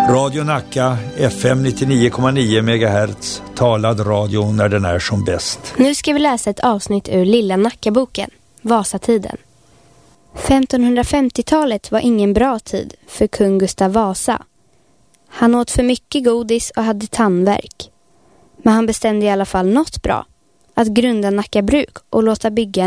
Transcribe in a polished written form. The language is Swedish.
Radio Nacka, FM 99,9 MHz, talad radio när den är som bäst. Nu ska vi läsa ett avsnitt ur Lilla Nackaboken, Vasatiden. 1550-talet var ingen bra tid för kung Gustav Vasa. Han åt för mycket godis och hade tandvärk. Men han bestämde i alla fall något bra, att grunda Nacka bruk och låta bygga